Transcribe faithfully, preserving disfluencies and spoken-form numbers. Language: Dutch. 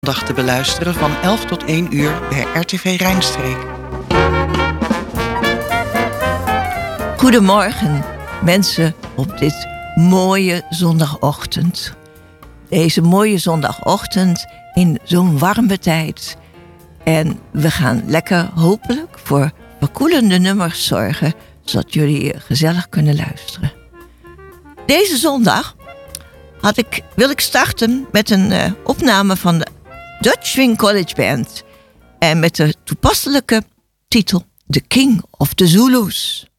Dag te beluisteren van elf tot één uur bij R T V Rijnstreek. Goedemorgen, mensen op dit mooie zondagochtend. Deze mooie zondagochtend in zo'n warme tijd. En we gaan lekker hopelijk voor verkoelende nummers zorgen, zodat jullie gezellig kunnen luisteren. Deze zondag had ik, wil ik starten met een uh, opname van de Dutch Swing College Band. En met de toepasselijke titel The King of the Zulus.